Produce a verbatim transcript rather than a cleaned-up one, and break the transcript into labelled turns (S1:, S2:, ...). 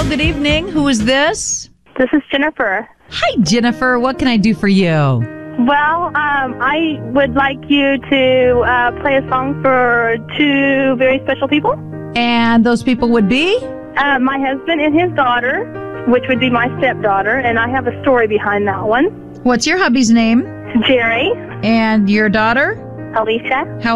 S1: Hello, good evening. Who is this?
S2: This is Jennifer.
S1: Hi, Jennifer. What can I do for you?
S2: Well, um, I would like you to uh, play a song for two very special people.
S1: And those people would be?
S2: Uh, my husband and his daughter, which would be my stepdaughter, and I have a story behind that one.
S1: What's your hubby's name?
S2: Jerry,
S1: And your daughter?
S2: Alicia.
S1: How